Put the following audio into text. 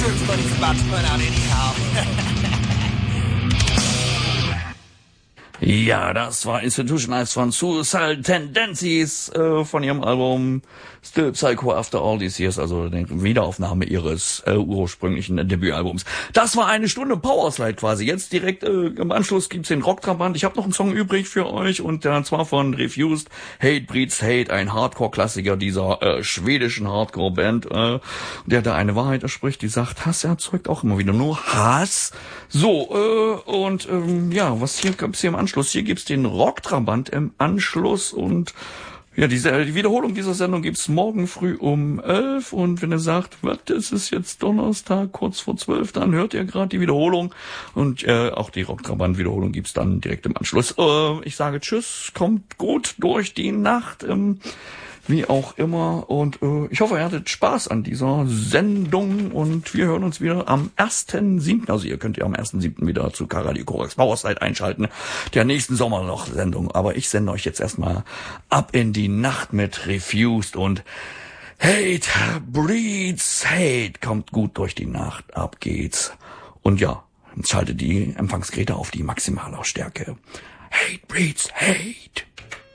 insurance money's about to run out anyhow. Ja, das war Institutionalized von Suicidal Tendencies von ihrem Album Still Psycho After All These Years, also die Wiederaufnahme ihres ursprünglichen Debütalbums. Das war eine Stunde Powerslide quasi. Jetzt direkt im Anschluss gibt's den Rocktrabant. Ich habe noch einen Song übrig für euch und zwar von Refused, Hate Breeds Hate, ein Hardcore-Klassiker dieser schwedischen Hardcore-Band, der da eine Wahrheit spricht, die sagt, Hass erzeugt auch immer wieder nur Hass. So, ja, was gibt's hier im Anschluss? Hier gibt's den Rocktrabant im Anschluss und ja, die Wiederholung dieser Sendung gibt's morgen früh um 11 und wenn ihr sagt, was, das ist jetzt Donnerstag, kurz vor 12, dann hört ihr gerade die Wiederholung und auch die Rocktrabant-Wiederholung gibt's dann direkt im Anschluss. Ich sage Tschüss, kommt gut durch die Nacht, wie auch immer und ich hoffe, ihr hattet Spaß an dieser Sendung und wir hören uns wieder am 1.7., also ihr könnt ja am 1.7. wieder zu Karadio Korax Powerslide einschalten, der nächsten Sommerloch-Sendung, aber ich sende euch jetzt erstmal ab in die Nacht mit Refused und Hate breeds Hate, kommt gut durch die Nacht, ab geht's und ja, schaltet die Empfangsgeräte auf die Maximallautstärke. Hate breeds Hate.